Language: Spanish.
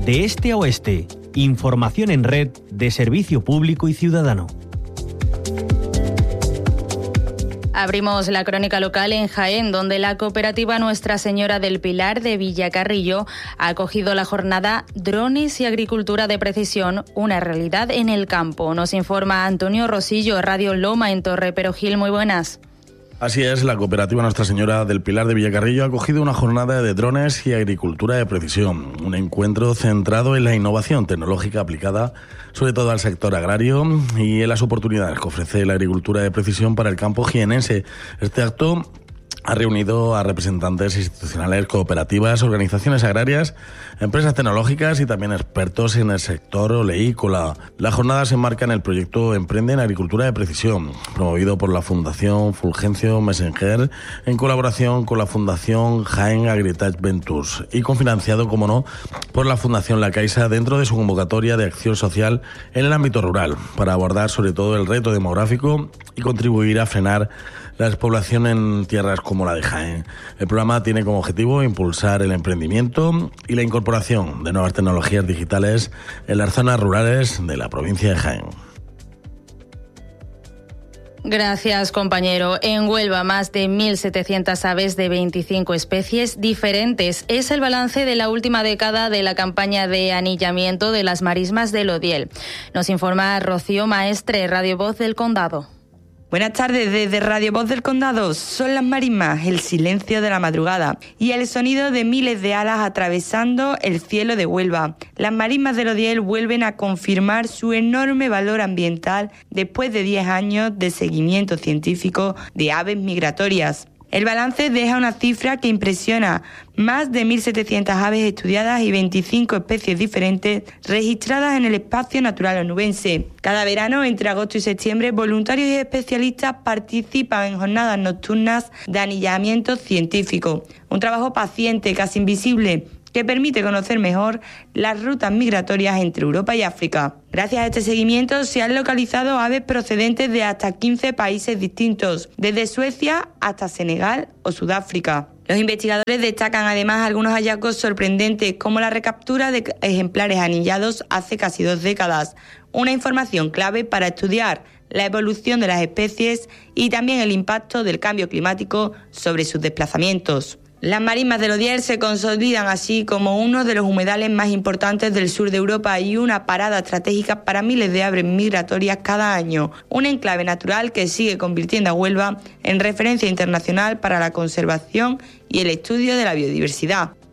de este a oeste. Información en red de servicio público y ciudadano. Abrimos la crónica local en Jaén, donde la cooperativa Nuestra Señora del Pilar de Villacarrillo ha acogido la jornada Drones y Agricultura de Precisión, una realidad en el campo. Nos informa Antonio Rosillo, Radio Loma en Torre Perojil. Muy buenas. Así es, la cooperativa Nuestra Señora del Pilar de Villacarrillo ha acogido una jornada de drones y agricultura de precisión, un encuentro centrado en la innovación tecnológica aplicada sobre todo al sector agrario y en las oportunidades que ofrece la agricultura de precisión para el campo jienense. Este acto ha reunido a representantes institucionales, cooperativas, organizaciones agrarias, empresas tecnológicas y también expertos en el sector oleícola. La jornada se enmarca en el proyecto Emprende en Agricultura de Precisión, promovido por la Fundación Fulgencio Messenger en colaboración con la Fundación Jaén Agritech Ventures y cofinanciado, como no, por la Fundación La Caixa dentro de su convocatoria de acción social en el ámbito rural, para abordar sobre todo el reto demográfico y contribuir a frenar la despoblación en tierras como la de Jaén. El programa tiene como objetivo impulsar el emprendimiento y la incorporación de nuevas tecnologías digitales en las zonas rurales de la provincia de Jaén. Gracias, compañero. En Huelva, más de 1.700 aves de 25 especies diferentes. Es el balance de la última década de la campaña de anillamiento de las marismas del Odiel. Nos informa Rocío Maestre, Radio Voz del Condado. Buenas tardes, desde Radio Voz del Condado. Son las marismas, el silencio de la madrugada y el sonido de miles de alas atravesando el cielo de Huelva. Las marismas del Odiel vuelven a confirmar su enorme valor ambiental después de 10 años de seguimiento científico de aves migratorias. El balance deja una cifra que impresiona: más de 1.700 aves estudiadas y 25 especies diferentes registradas en el espacio natural onubense. Cada verano, entre agosto y septiembre, voluntarios y especialistas participan en jornadas nocturnas de anillamiento científico. Un trabajo paciente, casi invisible, que permite conocer mejor las rutas migratorias entre Europa y África. Gracias a este seguimiento se han localizado aves procedentes de hasta 15 países distintos, desde Suecia hasta Senegal o Sudáfrica. Los investigadores destacan además algunos hallazgos sorprendentes, como la recaptura de ejemplares anillados hace casi 2 décadas, una información clave para estudiar la evolución de las especies y también el impacto del cambio climático sobre sus desplazamientos. Las marismas del Odiel se consolidan así como uno de los humedales más importantes del sur de Europa y una parada estratégica para miles de aves migratorias cada año. Un enclave natural que sigue convirtiendo a Huelva en referencia internacional para la conservación y el estudio de la biodiversidad.